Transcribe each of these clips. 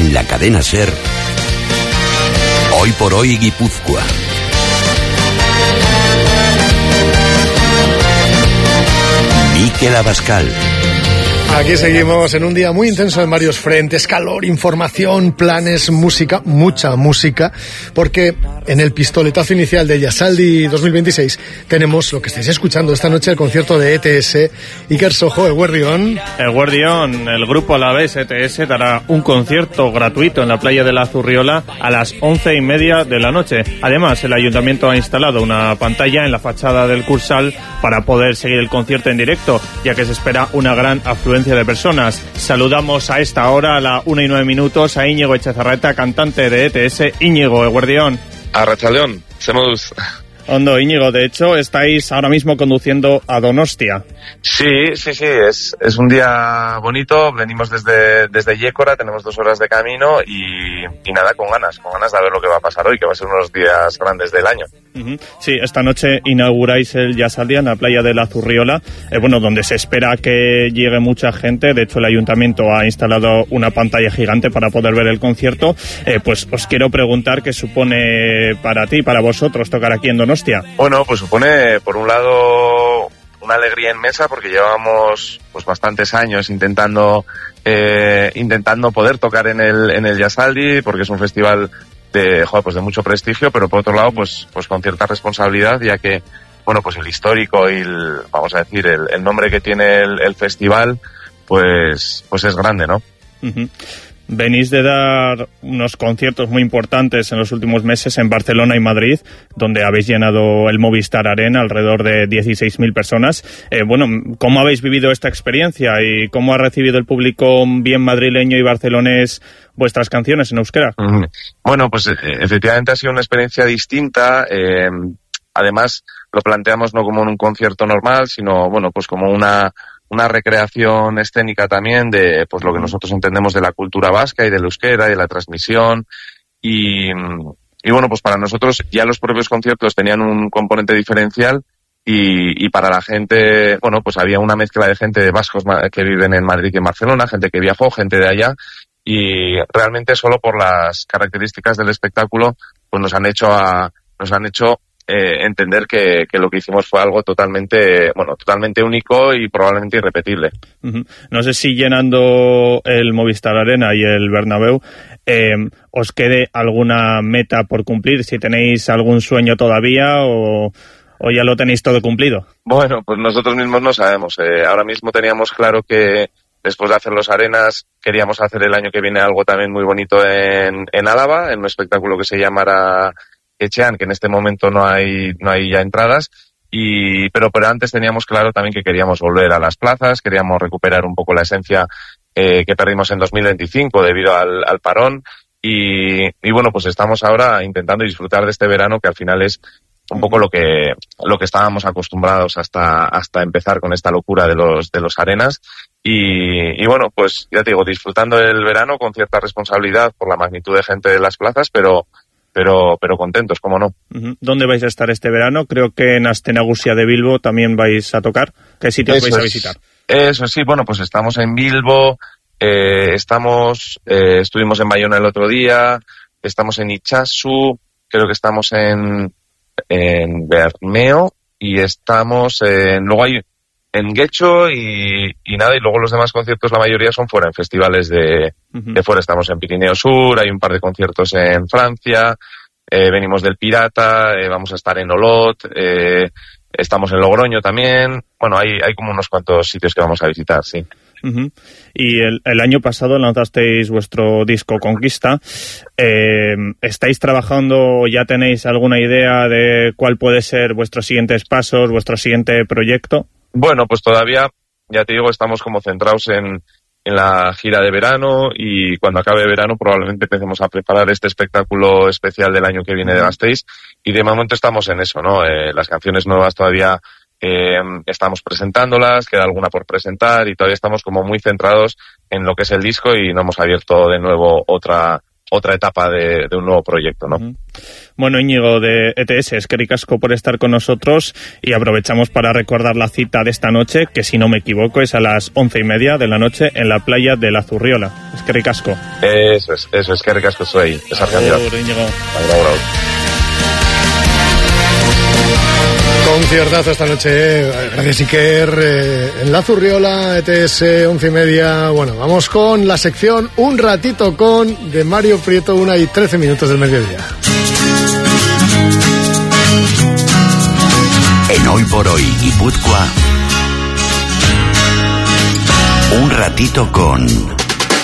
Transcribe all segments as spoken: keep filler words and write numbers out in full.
En la cadena SER, Hoy por Hoy Guipúzcoa. Mikel Abascal. Aquí seguimos en un día muy intenso en varios frentes, calor, información, planes, música, mucha música, porque en el pistoletazo inicial de Yasaldi dos mil veintiséis tenemos lo que estáis escuchando esta noche, el concierto de E T S. Iker Sojo, Eguerdión. Eguerdión, el grupo Alavés E T S dará un concierto gratuito en la playa de la Zurriola a las once y media de la noche. Además, el ayuntamiento ha instalado una pantalla en la fachada del Cursal para poder seguir el concierto en directo, ya que se espera una gran afluencia de personas. Saludamos a esta hora, a la una y nueve minutos, a Íñigo Echezarreta, cantante de E T S. Íñigo, Eguerdión. Arratsaldeon, semoduz. Ondo, Íñigo, de hecho, estáis ahora mismo conduciendo a Donostia. Sí, sí, sí, es, es un día bonito, venimos desde, desde Yécora, tenemos dos horas de camino y, y nada, con ganas, con ganas de ver lo que va a pasar hoy, que va a ser unos días grandes del año. Uh-huh. Sí, esta noche inauguráis el Yasaldi en la playa de la Zurriola, eh, bueno, donde se espera que llegue mucha gente. De hecho, el ayuntamiento ha instalado una pantalla gigante para poder ver el concierto. Eh, pues os quiero preguntar qué supone para ti, para vosotros, tocar aquí en Donostia. Bueno, pues supone, por un lado, una alegría inmensa porque llevamos pues bastantes años intentando eh, intentando poder tocar en el en el Yasaldi, porque es un festival de joder, pues de mucho prestigio, pero por otro lado pues pues con cierta responsabilidad, ya que bueno, pues el histórico y el, vamos a decir el, el nombre que tiene el, el festival pues pues es grande, ¿no? Uh-huh. Venís de dar unos conciertos muy importantes en los últimos meses en Barcelona y Madrid, donde habéis llenado el Movistar Arena, alrededor de dieciséis mil personas. Eh, bueno, ¿cómo habéis vivido esta experiencia y cómo ha recibido el público bien madrileño y barcelonés vuestras canciones en euskera? Bueno, pues efectivamente ha sido una experiencia distinta. Eh, además, lo planteamos no como en un concierto normal, sino, bueno, pues como una... una recreación escénica también de pues lo que nosotros entendemos de la cultura vasca y del euskera y de la transmisión y, y bueno, pues para nosotros ya los propios conciertos tenían un componente diferencial y, y para la gente, bueno, pues había una mezcla de gente de vascos que viven en Madrid y en Barcelona, gente que viajó, gente de allá, y realmente solo por las características del espectáculo pues nos han hecho a, nos han hecho Eh, entender que, que lo que hicimos fue algo totalmente, bueno, totalmente único y probablemente irrepetible. Uh-huh. No sé si llenando el Movistar Arena y el Bernabéu eh, os quede alguna meta por cumplir, si tenéis algún sueño todavía o, o ya lo tenéis todo cumplido. Bueno, pues nosotros mismos no sabemos. Eh, ahora mismo teníamos claro que después de hacer los Arenas queríamos hacer el año que viene algo también muy bonito en, en Álava, en un espectáculo que se llamará Echean, que en este momento no hay no hay ya entradas, y pero pero antes teníamos claro también que queríamos volver a las plazas, queríamos recuperar un poco la esencia eh, que perdimos en dos mil veinticinco debido al, al parón y, y bueno, pues estamos ahora intentando disfrutar de este verano que al final es un poco lo que lo que estábamos acostumbrados hasta hasta empezar con esta locura de los de los Arenas y, y bueno, pues ya te digo, disfrutando del verano con cierta responsabilidad por la magnitud de gente de las plazas, pero pero pero contentos, ¿cómo no? ¿Dónde vais a estar este verano? Creo que en Astenagusia de Bilbo también vais a tocar. ¿Qué sitios vais a visitar? Eso sí, bueno, pues estamos en Bilbo, eh, estamos, eh, estuvimos en Bayona el otro día, estamos en Itxasu, creo que estamos en, en Bermeo y estamos en, luego hay en Guecho y, y nada, y luego los demás conciertos la mayoría son fuera, en festivales de, uh-huh. de fuera. Estamos en Pirineo Sur, hay un par de conciertos en Francia, eh, venimos del Pirata, eh, vamos a estar en Olot, eh, estamos en Logroño también. Bueno, hay, hay como unos cuantos sitios que vamos a visitar, sí. Uh-huh. Y el, el año pasado lanzasteis vuestro disco Conquista. Eh, ¿Estáis trabajando, ya tenéis alguna idea de cuál puede ser vuestros siguientes pasos, vuestro siguiente proyecto? Bueno, pues todavía, ya te digo, estamos como centrados en, en la gira de verano y cuando acabe verano probablemente empecemos a preparar este espectáculo especial del año que viene de Gasteiz y de momento estamos en eso, ¿no? Eh, las canciones nuevas todavía eh, estamos presentándolas, queda alguna por presentar y todavía estamos como muy centrados en lo que es el disco y no hemos abierto de nuevo otra otra etapa de, de un nuevo proyecto, ¿no? Bueno, Íñigo de E T S, eskerrik asko por estar con nosotros y aprovechamos para recordar la cita de esta noche, que si no me equivoco es a las once y media de la noche en la playa de la Zurriola. Eskerrik asko. Eso es, eso es, eskerrik asko zuei. Agur, Íñigo. Conciertazo esta noche, eh. Gracias Iker, eh, en la Zurriola, E T S, once y media. Bueno, vamos con la sección Un ratito con de Mario Prieto, una y trece minutos del mediodía. En Hoy por Hoy Guipúzcoa, un ratito con...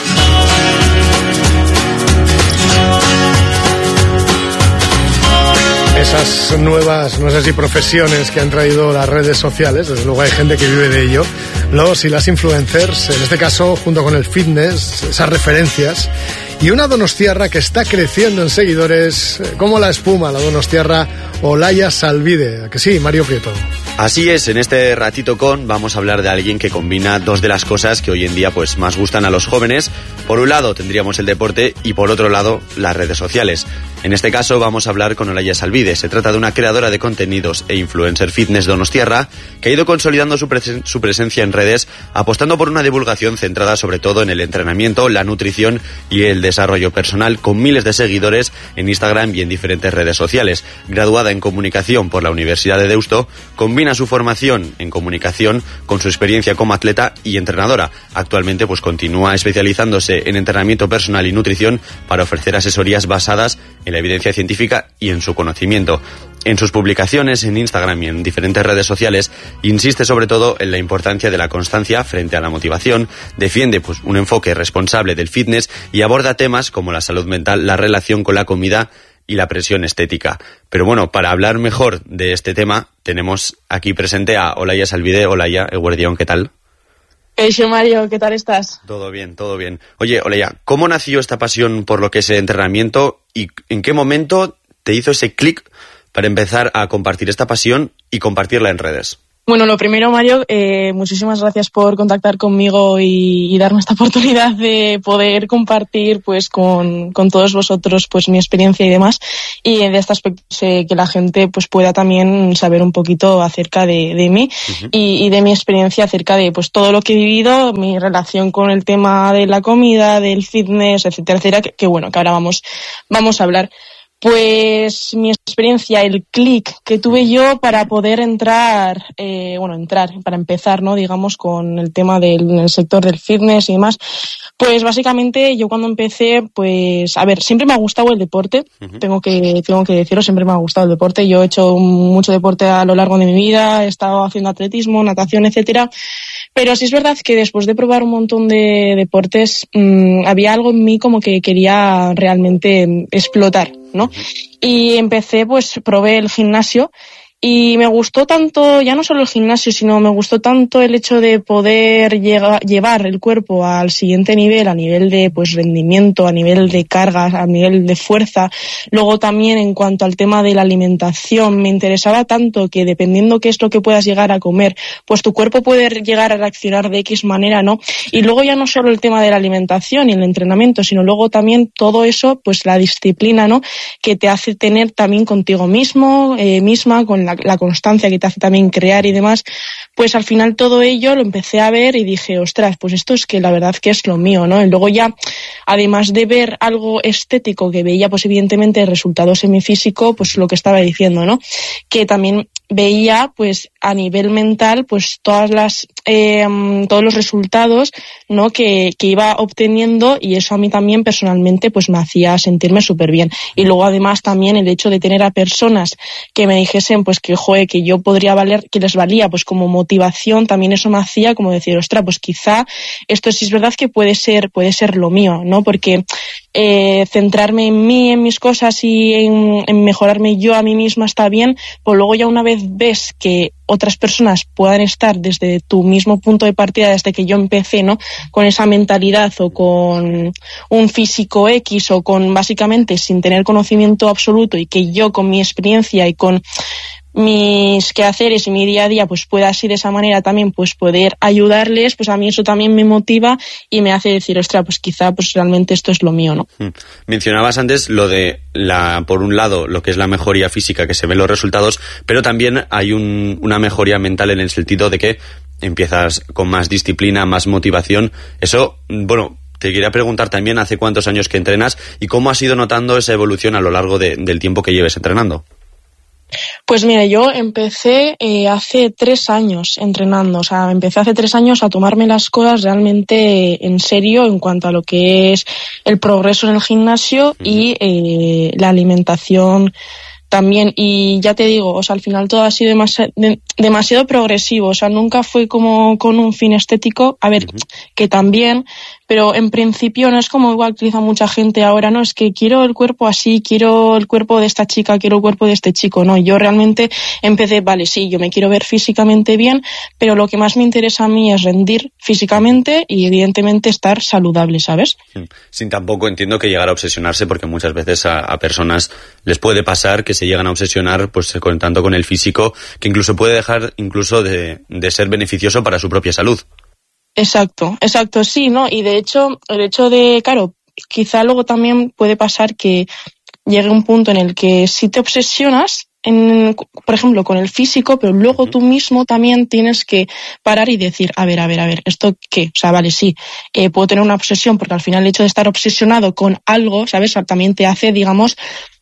Esas nuevas, no sé si profesiones que han traído las redes sociales, desde luego hay gente que vive de ello, los y las influencers, en este caso junto con el fitness, esas referencias, y una donostiarra que está creciendo en seguidores como la espuma, la donostiarra Olaya Salvide. ¿A que sí, Mario Prieto? Así es, en este ratito con vamos a hablar de alguien que combina dos de las cosas que hoy en día pues más gustan a los jóvenes. Por un lado tendríamos el deporte y por otro lado las redes sociales. En este caso vamos a hablar con Olaya Salvide. Se trata de una creadora de contenidos e influencer fitness donostiarra que ha ido consolidando su, presen- su presencia en redes, apostando por una divulgación centrada sobre todo en el entrenamiento, la nutrición y el desarrollo personal, con miles de seguidores en Instagram y en diferentes redes sociales. Graduada en comunicación por la Universidad de Deusto, combina su formación en comunicación con su experiencia como atleta y entrenadora. Actualmente pues continúa especializándose en entrenamiento personal y nutrición para ofrecer asesorías basadas en la evidencia científica y en su conocimiento. En sus publicaciones en Instagram y en diferentes redes sociales insiste sobre todo en la importancia de la constancia frente a la motivación, defiende pues un enfoque responsable del fitness y aborda temas como la salud mental, la relación con la comida y la presión estética. Pero bueno, para hablar mejor de este tema tenemos aquí presente a Olaya Salvide. Olaya, eguerdión, ¿qué tal? Eso, Mario, ¿qué tal estás? Todo bien, todo bien. Oye, Olaya, ¿cómo nació esta pasión por lo que es el entrenamiento y en qué momento te hizo ese clic para empezar a compartir esta pasión y compartirla en redes? Bueno, lo primero, Mario, eh, muchísimas gracias por contactar conmigo y, y darme esta oportunidad de poder compartir pues con, con todos vosotros pues mi experiencia y demás, y de este aspecto sé que la gente pues pueda también saber un poquito acerca de, de mí uh-huh. y, y de mi experiencia acerca de pues todo lo que he vivido, mi relación con el tema de la comida, del fitness, etcétera, etcétera, que, que bueno, que ahora vamos, vamos a hablar. Pues mi experiencia, el clic que tuve yo para poder entrar, eh, bueno, entrar, para empezar, ¿no? Digamos, con el tema del el sector del fitness y demás. Pues básicamente yo cuando empecé, pues, a ver, siempre me ha gustado el deporte, uh-huh. tengo que, tengo que decirlo, siempre me ha gustado el deporte. Yo he hecho mucho deporte a lo largo de mi vida, he estado haciendo atletismo, natación, etcétera. Pero sí es verdad que después de probar un montón de deportes, mmm, había algo en mí como que quería realmente explotar, ¿no? Y empecé, pues probé el gimnasio y me gustó tanto, ya no solo el gimnasio, sino me gustó tanto el hecho de poder llega, llevar el cuerpo al siguiente nivel, a nivel de pues rendimiento, a nivel de carga, a nivel de fuerza. Luego también en cuanto al tema de la alimentación, me interesaba tanto que dependiendo qué es lo que puedas llegar a comer, pues tu cuerpo puede llegar a reaccionar de X manera, ¿no? Y luego ya no solo el tema de la alimentación y el entrenamiento, sino luego también todo eso, pues la disciplina, ¿no? Que te hace tener también contigo mismo, eh, misma, con la la constancia que te hace también crear y demás, pues al final todo ello lo empecé a ver y dije, ostras, pues esto es que la verdad que es lo mío, ¿no? Y luego ya, además de ver algo estético que veía, pues evidentemente resultados en mi físico, pues lo que estaba diciendo, ¿no? Que también veía, pues a nivel mental, pues todas las eh, todos los resultados, ¿no? Que, que iba obteniendo, y eso a mí también personalmente pues me hacía sentirme súper bien. Y luego además también el hecho de tener a personas que me dijesen pues que joder, que yo podría valer, que les valía pues como motivación, también eso me hacía como decir, ostras, pues quizá esto sí es verdad que puede ser, puede ser lo mío, ¿no? Porque eh, centrarme en mí, en mis cosas y en, en mejorarme yo a mí misma está bien, pero luego ya una vez ves que otras personas puedan estar desde tu mismo punto de partida, desde que yo empecé, ¿no? Con esa mentalidad o con un físico X o con básicamente sin tener conocimiento absoluto, y que yo con mi experiencia y con mis quehaceres y mi día a día pues pueda así de esa manera también pues poder ayudarles, pues a mí eso también me motiva y me hace decir, ostras, pues quizá pues realmente esto es lo mío, ¿no? Mencionabas antes lo de la, por un lado, lo que es la mejoría física, que se ven los resultados, pero también hay un, una mejoría mental en el sentido de que empiezas con más disciplina, más motivación. Eso, bueno, te quería preguntar también hace cuántos años que entrenas y cómo has ido notando esa evolución a lo largo de, del tiempo que lleves entrenando. Pues mira, yo empecé eh, hace tres años entrenando, o sea, empecé hace tres años a tomarme las cosas realmente en serio en cuanto a lo que es el progreso en el gimnasio y eh, la alimentación también. Y ya te digo, o sea, al final todo ha sido demasiado, de, demasiado progresivo, o sea, nunca fue como con un fin estético, a ver, uh-huh. que también, pero en principio no es como igual utiliza mucha gente ahora, no, es que quiero el cuerpo así, quiero el cuerpo de esta chica, quiero el cuerpo de este chico, no, yo realmente empecé, vale, sí, yo me quiero ver físicamente bien, pero lo que más me interesa a mí es rendir físicamente y evidentemente estar saludable, ¿sabes? Sin tampoco entiendo que llegar a obsesionarse, porque muchas veces a, a personas les puede pasar que se llegan a obsesionar pues con tanto con el físico que incluso puede dejar incluso de, de ser beneficioso para su propia salud. Exacto, exacto, sí, ¿no? Y de hecho, el hecho de, claro, quizá luego también puede pasar que llegue un punto en el que si te obsesionas, en, por ejemplo, con el físico, pero luego uh-huh. tú mismo también tienes que parar y decir, a ver, a ver, a ver, ¿esto qué? O sea, vale, sí, eh, puedo tener una obsesión, porque al final el hecho de estar obsesionado con algo, ¿sabes? También te hace, digamos,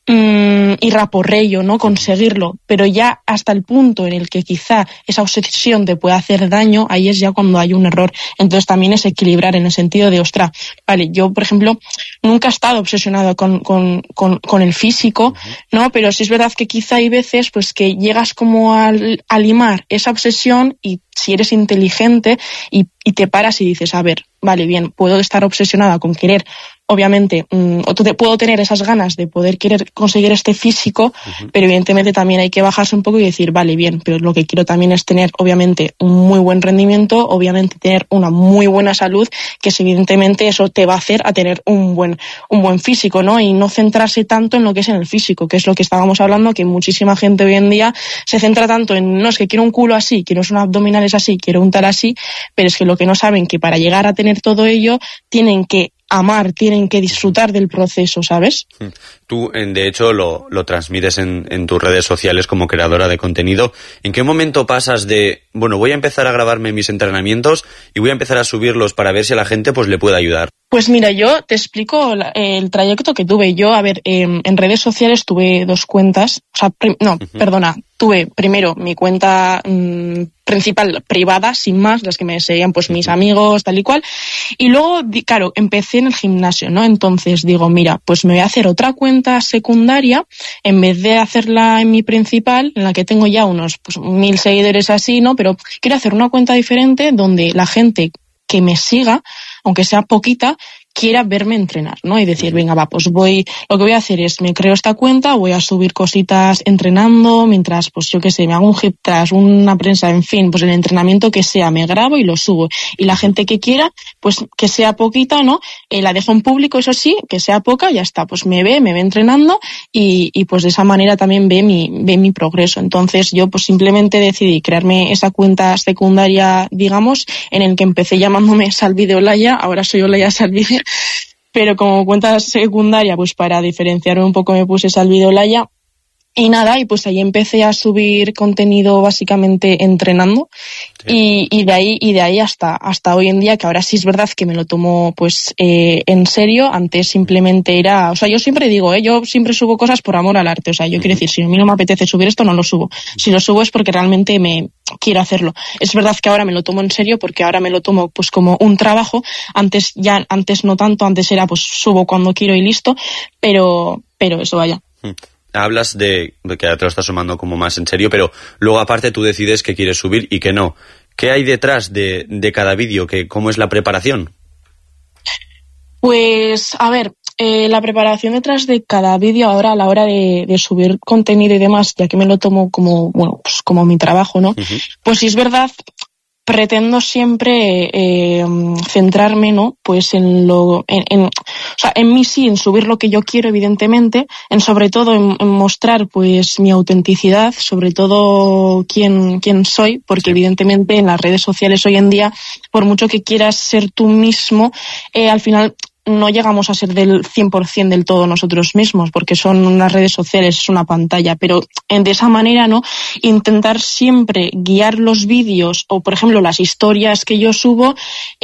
Mm, ir a por ello, ¿no? Conseguirlo, pero ya hasta el punto en el que quizá esa obsesión te puede hacer daño, ahí es ya cuando hay un error. Entonces también es equilibrar en el sentido de, ostras, vale, yo por ejemplo nunca he estado obsesionado con, con, con, con el físico, ¿no? Pero sí es verdad que quizá hay veces pues que llegas como a, a limar esa obsesión y si eres inteligente y, y te paras y dices, a ver, vale, bien, puedo estar obsesionada con querer obviamente, mmm, o te, puedo tener esas ganas de poder querer conseguir este físico, uh-huh. pero evidentemente también hay que bajarse un poco y decir, vale, bien, pero lo que quiero también es tener, obviamente, un muy buen rendimiento, obviamente tener una muy buena salud, que es, evidentemente eso te va a hacer a tener un buen, un buen físico, ¿no? Y no centrarse tanto en lo que es en el físico, que es lo que estábamos hablando, que muchísima gente hoy en día se centra tanto en, no, es que quiero un culo así, quiero unos abdominales así, quiero un tal así, pero es que lo que no saben que para llegar a tener todo ello, tienen que amar, tienen que disfrutar del proceso, ¿sabes? Tú, de hecho, lo, lo transmites en, en tus redes sociales como creadora de contenido. ¿En qué momento pasas de, bueno, voy a empezar a grabarme mis entrenamientos y voy a empezar a subirlos para ver si a la gente pues le puede ayudar? Pues mira, yo te explico la, el trayecto que tuve. Yo, a ver, eh, en redes sociales tuve dos cuentas, o sea, prim- no, uh-huh. perdona, tuve primero mi cuenta mmm, principal privada, sin más, las que me seguían pues mis amigos, tal y cual, y luego, claro, empecé en el gimnasio, ¿no? Entonces digo, mira, pues me voy a hacer otra cuenta secundaria, en vez de hacerla en mi principal, en la que tengo ya unos pues mil seguidores así, ¿no? Pero quiero hacer una cuenta diferente donde la gente que me siga, aunque sea poquita, quiera verme entrenar, ¿no? Y decir, venga, va, pues voy, lo que voy a hacer es, me creo esta cuenta, voy a subir cositas entrenando, mientras, pues yo qué sé, me hago un hip thrust, una prensa, en fin, pues el entrenamiento que sea, me grabo y lo subo. Y la gente que quiera, pues que sea poquita, ¿no? Eh, la dejo en público, eso sí, que sea poca, ya está, pues me ve, me ve entrenando y, y pues de esa manera también ve mi, ve mi progreso. Entonces yo pues simplemente decidí crearme esa cuenta secundaria, digamos, en el que empecé llamándome Salvi de Olaya, ahora soy Olaya Salvi, pero como cuenta secundaria, pues para diferenciarme un poco me puse Salvi de Olaya. Y nada, y pues ahí empecé a subir contenido básicamente entrenando sí. y, y de ahí y de ahí hasta hasta hoy en día, que ahora sí es verdad que me lo tomo pues eh, en serio. Antes simplemente era, o sea, yo siempre digo, eh, yo siempre subo cosas por amor al arte, o sea, yo uh-huh. quiero decir, si a mí no me apetece subir esto, no lo subo. Si lo subo es porque realmente me quiero hacerlo. Es verdad que ahora me lo tomo en serio porque ahora me lo tomo pues como un trabajo. Antes ya, antes no tanto, antes era pues subo cuando quiero y listo, pero pero eso vaya. Uh-huh. Hablas de, de que ya te lo estás tomando como más en serio, pero luego aparte tú decides que quieres subir y que no. ¿Qué hay detrás de, de cada vídeo? ¿Qué, ¿Cómo es la preparación? Pues, a ver, eh, la preparación detrás de cada vídeo ahora a la hora de, de subir contenido y demás, ya que me lo tomo como, bueno, pues como mi trabajo, ¿no? Uh-huh. Pues sí es verdad pretendo siempre eh, centrarme, ¿no? Pues en lo, en, en, o sea, en mí sí, en subir lo que yo quiero, evidentemente, en sobre todo en, en mostrar, pues, mi autenticidad, sobre todo quién, quién soy, porque evidentemente en las redes sociales hoy en día, por mucho que quieras ser tú mismo, eh, al final no llegamos a ser del cien por ciento del todo nosotros mismos, porque son unas redes sociales, es una pantalla, pero de esa manera, ¿no? Intentar siempre guiar los vídeos o, por ejemplo, las historias que yo subo,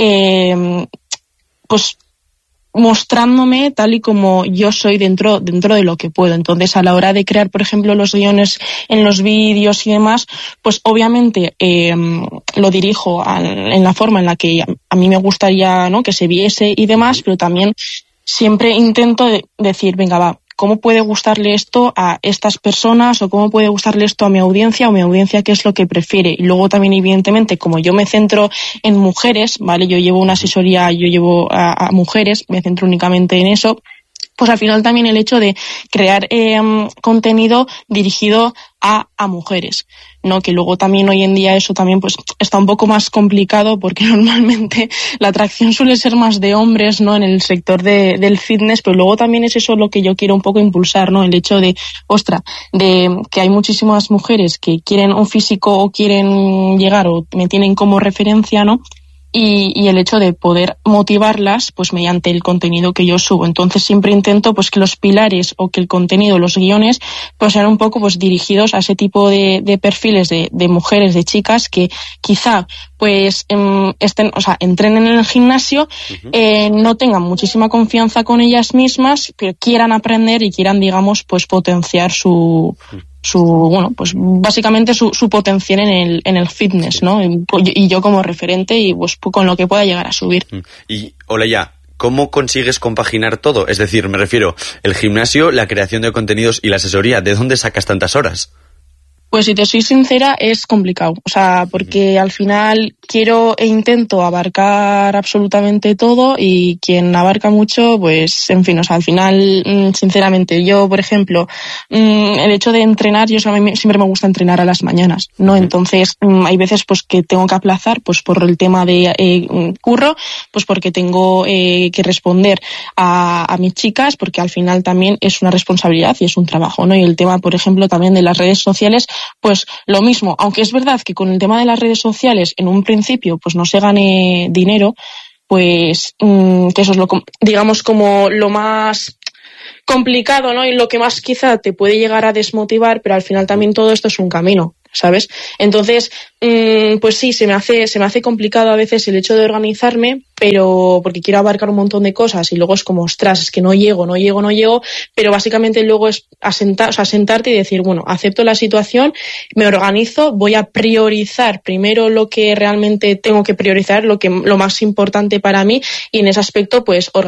eh, pues mostrándome tal y como yo soy dentro dentro de lo que puedo. Entonces, a la hora de crear, por ejemplo, los guiones en los vídeos y demás, pues obviamente eh, lo dirijo a, en la forma en la que a mí me gustaría, ¿no?, que se viese y demás, pero también siempre intento de decir, venga, va, ¿cómo puede gustarle esto a estas personas o cómo puede gustarle esto a mi audiencia o mi audiencia qué es lo que prefiere? Y luego también, evidentemente, como yo me centro en mujeres, ¿vale? Yo llevo una asesoría, yo llevo a, a mujeres, me centro únicamente en eso, pues al final también el hecho de crear eh, contenido dirigido a, a mujeres, ¿no? Que luego también hoy en día eso también pues está un poco más complicado porque normalmente la atracción suele ser más de hombres, ¿no? En el sector de, del fitness, pero luego también es eso lo que yo quiero un poco impulsar, ¿no? El hecho de, ostra, de que hay muchísimas mujeres que quieren un físico o quieren llegar o me tienen como referencia, ¿no? Y, y el hecho de poder motivarlas pues mediante el contenido que yo subo. Entonces siempre intento pues que los pilares o que el contenido, los guiones, pues sean un poco pues dirigidos a ese tipo de, de perfiles de, de mujeres, de chicas que quizá pues em, estén, o sea, entrenen en el gimnasio, uh-huh. eh, no tengan muchísima confianza con ellas mismas, pero quieran aprender y quieran, digamos, pues potenciar su uh-huh. su, bueno, pues básicamente su, su potencial en el, en el fitness, ¿no? Y, y yo como referente y pues con lo que pueda llegar a subir. Y, Olaya, ¿cómo consigues compaginar todo? Es decir, me refiero, el gimnasio, la creación de contenidos y la asesoría, ¿de dónde sacas tantas horas? Pues si te soy sincera, es complicado. O sea, porque al final quiero e intento abarcar absolutamente todo y quien abarca mucho, pues, en fin, o sea, al final, sinceramente, yo, por ejemplo, el hecho de entrenar, yo siempre me gusta entrenar a las mañanas, ¿no? Entonces, hay veces, pues, que tengo que aplazar, pues, por el tema de eh, curro, pues, porque tengo eh, que responder a, a mis chicas, porque al final también es una responsabilidad y es un trabajo, ¿no? Y el tema, por ejemplo, también de las redes sociales, pues lo mismo, aunque es verdad que con el tema de las redes sociales en un principio pues no se gane dinero, pues mmm, que eso es lo, digamos, como lo más complicado, ¿no? Y lo que más quizá te puede llegar a desmotivar, pero al final también todo esto es un camino, ¿sabes? Entonces, mmm, pues sí, se me hace, se me hace complicado a veces el hecho de organizarme, pero porque quiero abarcar un montón de cosas y luego es como, ostras, es que no llego, no llego, no llego, pero básicamente luego es asentar, o sea, sentarte y decir, bueno, acepto la situación, me organizo, voy a priorizar primero lo que realmente tengo que priorizar, lo que, lo más importante para mí, y en ese aspecto, pues, organizar